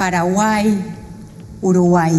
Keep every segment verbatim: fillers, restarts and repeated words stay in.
Paraguay, Uruguay.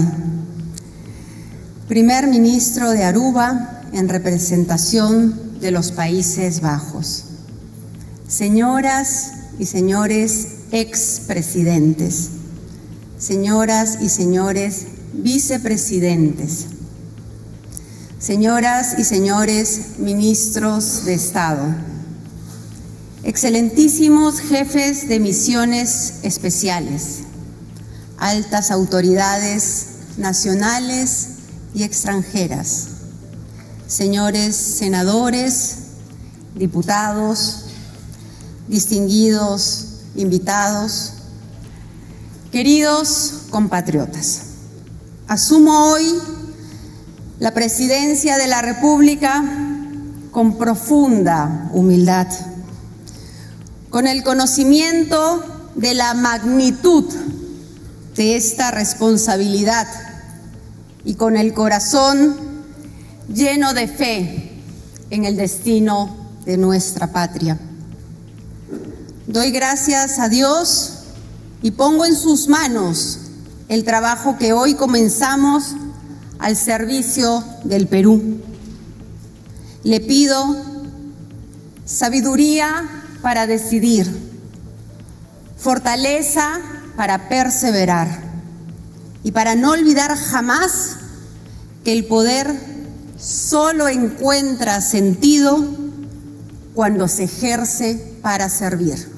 Primer ministro de Aruba en representación de los Países Bajos. Señoras y señores expresidentes, señoras y señores vicepresidentes, señoras y señores ministros de Estado, excelentísimos jefes de misiones especiales, altas autoridades nacionales y extranjeras, señores senadores, diputados, distinguidos invitados, queridos compatriotas, asumo hoy la presidencia de la República con profunda humildad, con el conocimiento de la magnitud de esta responsabilidad y con el corazón lleno de fe en el destino de nuestra patria. Doy gracias a Dios y pongo en sus manos el trabajo que hoy comenzamos al servicio del Perú. Le pido sabiduría para decidir, fortaleza para perseverar y para no olvidar jamás que el poder solo encuentra sentido cuando se ejerce para servir.